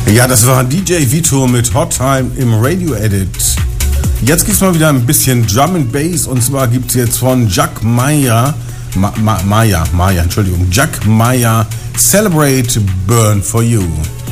Ja, das war DJ Vito mit Hot Time im Radio Edit. Jetzt gibt's mal wieder ein bisschen Drum and Bass, und zwar gibt's jetzt von Jack Maya, Jack Maya, Celebrate Burn for You.